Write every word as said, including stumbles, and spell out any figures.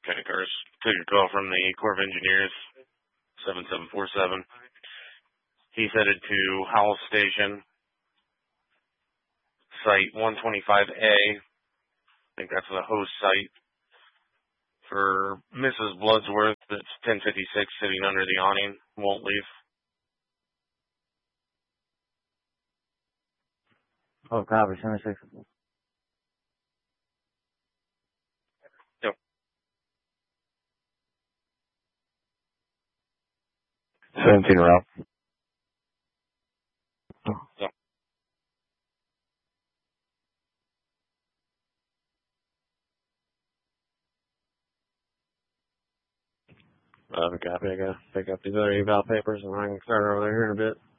Okay, cars. Took a call from the Corps of Engineers, seven seven four seven. He's headed to Howell Station, site one twenty-five A. I think that's the host site for Missus Bloodsworth. That's ten fifty-six, sitting under the awning. Won't leave. Oh, copy, seventy-six. Yep. seventeen route. Yep. Uh, copy, I gotta pick up these other eval papers and I can start over there here in a bit.